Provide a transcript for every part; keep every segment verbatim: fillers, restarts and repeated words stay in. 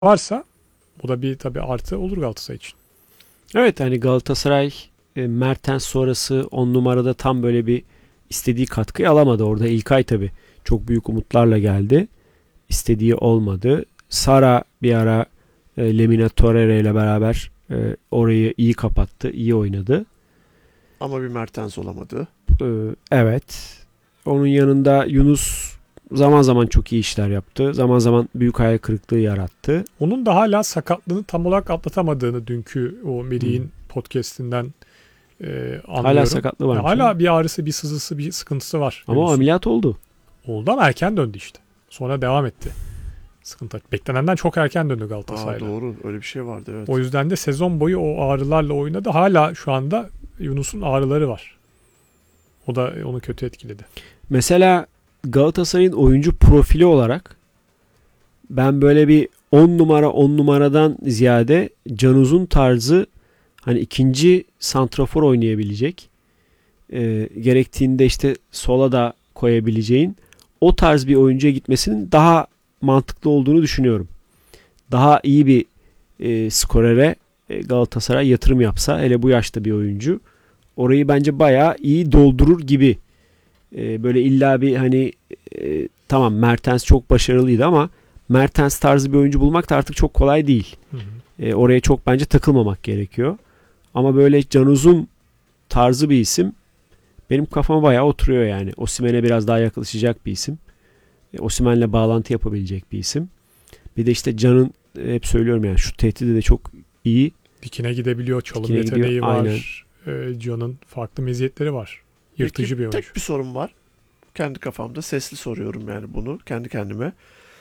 varsa bu da bir tabii artı olur Galatasaray için. Evet, hani Galatasaray e, Mertens sonrası on numarada tam böyle bir istediği katkıyı alamadı. Orada İlkay tabii çok büyük umutlarla geldi. İstediği olmadı. Sara bir ara e, Lemina Torreira ile beraber e, orayı iyi kapattı, iyi oynadı. Ama bir Mertens olamadı. E, evet. Onun yanında Yunus zaman zaman çok iyi işler yaptı. Zaman zaman büyük hayal kırıklığı yarattı. Onun da hala sakatlığını tam olarak atlatamadığını dünkü o Melih'in Hmm. podcast'inden e, anlıyorum. Hala sakatlığı var. Yani hala bir ağrısı, bir sızısı, bir sıkıntısı var. Ama o Yunus'un. ameliyat oldu. Oldu ama erken döndü işte. Sonra devam etti. Sıkıntı. Beklenenden çok erken döndü Aa, Galatasaray'da. doğru, öyle bir şey vardı, evet. O yüzden de sezon boyu o ağrılarla oynadı. Hala şu anda Yunus'un ağrıları var. O da onu kötü etkiledi. Mesela Galatasaray'ın oyuncu profili olarak ben böyle bir on numara on numaradan ziyade Can Uzun tarzı, hani ikinci santrafor oynayabilecek, e, gerektiğinde işte sola da koyabileceğin o tarz bir oyuncuya gitmesinin daha mantıklı olduğunu düşünüyorum. Daha iyi bir e, skorere e, Galatasaray yatırım yapsa, hele bu yaşta bir oyuncu, orayı bence bayağı iyi doldurur gibi. E, böyle illa bir hani e, tamam Mertens çok başarılıydı ama Mertens tarzı bir oyuncu bulmak da artık çok kolay değil. Hı hı. E, oraya çok bence takılmamak gerekiyor. Ama böyle Can Uzun tarzı bir isim benim kafama bayağı oturuyor yani. Osimhen'e biraz daha yaklaşacak bir isim. E, Osimhen'le bağlantı yapabilecek bir isim. Bir de işte Can'ın, e, hep söylüyorum yani, şu tehdidi de çok iyi. Dikine gidebiliyor. Çalım Dikine yeteneği gidiyor, var. E, Can'ın farklı meziyetleri var. Yırtıcı Peki, bir oyuncu. tek bir sorum var. Kendi kafamda sesli soruyorum yani bunu kendi kendime.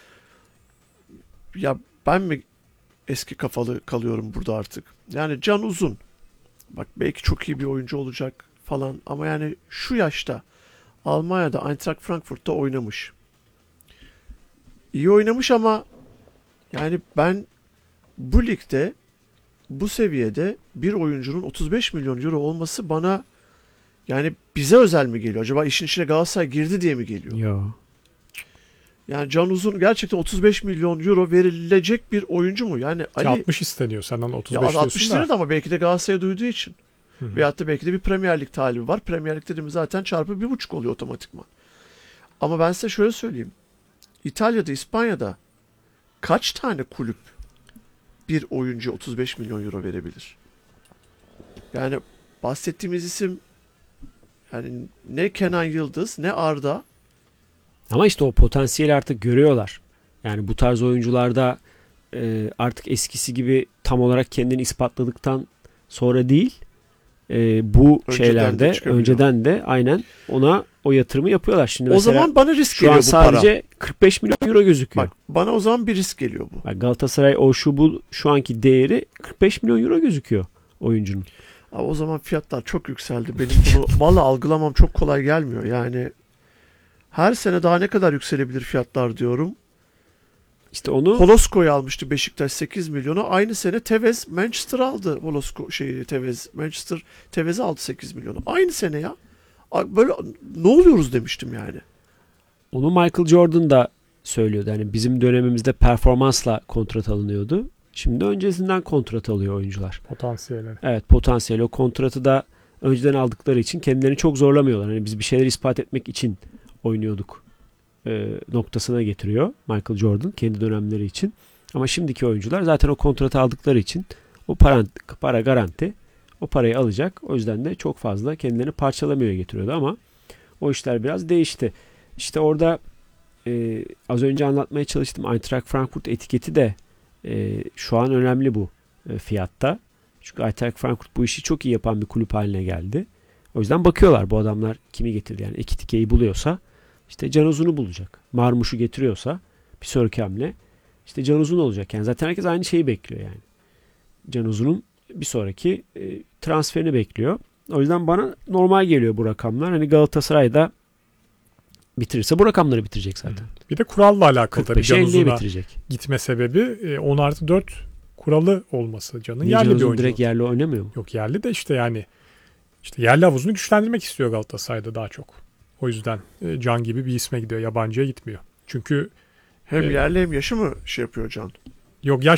Ya ben mi eski kafalı kalıyorum burada artık? Yani Can Uzun. Bak belki çok iyi bir oyuncu olacak falan ama yani şu yaşta Almanya'da Eintracht Frankfurt'ta oynamış. İyi oynamış ama yani ben bu ligde bu seviyede bir oyuncunun otuz beş milyon euro olması bana, yani bize özel mi geliyor? Acaba işin içine Galatasaray girdi diye mi geliyor? Yo. Yani Can Uzun gerçekten otuz beş milyon euro verilecek bir oyuncu mu? Yani Ali, altmış isteniyor. Senden otuz ya beş altmış diyorsun da. lira ama belki de Galatasaray'a duyduğu için. Hı hı. Veyahut da belki de bir Premier Lig talibi var. Premier Lig dediğimiz zaten çarpı bir buçuk oluyor otomatikman. Ama ben size şöyle söyleyeyim. İtalya'da, İspanya'da kaç tane kulüp bir oyuncu otuz beş milyon euro verebilir? Yani bahsettiğimiz isim, yani ne Kenan Yıldız ne Arda. Ama işte o potansiyeli artık görüyorlar. Yani bu tarz oyuncularda e, artık eskisi gibi tam olarak kendini ispatladıktan sonra değil, e, bu Önceden şeylerde de çıkabiliyor. önceden de aynen ona o yatırımı yapıyorlar. Şimdi O mesela zaman bana risk şu an geliyor bu para. sadece kırk beş milyon euro gözüküyor. Bak bana o zaman bir risk geliyor bu. Bak, Galatasaray o şu bu şu anki değeri kırk beş milyon euro gözüküyor oyuncunun. Abi o zaman fiyatlar çok yükseldi. Benim bunu valla algılamam çok kolay gelmiyor. Yani her sene daha ne kadar yükselebilir fiyatlar diyorum. İşte onu Holosko'yu almıştı Beşiktaş sekiz milyona. Aynı sene Tevez Manchester aldı. Holosko şeyi Tevez Manchester Tevez'i aldı sekiz milyona. Aynı sene ya. Böyle ne oluyoruz demiştim yani. onu Michael Jordan da söylüyordu. Yani bizim dönemimizde performansla kontrat alınıyordu. Şimdi öncesinden kontrat alıyor oyuncular. Potansiyelleri. Evet, potansiyel, o kontratı da önceden aldıkları için kendilerini çok zorlamıyorlar. Hani biz bir şeyler ispat etmek için oynuyorduk e, noktasına getiriyor Michael Jordan kendi dönemleri için. Ama şimdiki oyuncular zaten o kontratı aldıkları için o para, para garanti, o parayı alacak. O yüzden de çok fazla kendilerini parçalamaya getiriyordu ama o işler biraz değişti. İşte orada e, az önce anlatmaya çalıştım, Eintracht Frankfurt etiketi de e, şu an önemli bu e, fiyatta. Çünkü Eintracht Frankfurt bu işi çok iyi yapan bir kulüp haline geldi. O yüzden bakıyorlar bu adamlar kimi getirdi. Yani Ekitike'yi buluyorsa işte Can Uzun'u bulacak. Marmuş'u getiriyorsa bir sonraki hamle işte Can Uzun olacak. Yani zaten herkes aynı şeyi bekliyor yani. Can Uzun'un bir sonraki e, transferini bekliyor. O yüzden bana normal geliyor bu rakamlar. Hani Galatasaray'da bitirirse bu rakamları bitirecek zaten. Bir de kuralla alakalı tabii kırk beşe Can elliye Uzun'a bitirecek. gitme sebebi e, on artı dört kuralı olması. Can'ın Niye yerli Can bir Uzun oyuncu. direkt yerli oynamıyor mu? Yok, yerli de işte yani işte yerli havuzunu güçlendirmek istiyor Galatasaray'da daha çok. O yüzden e, Can gibi bir isme gidiyor. Yabancıya gitmiyor. Çünkü Hem Evet. yerli hem yaşı mı şey yapıyor Can? Yok, yaş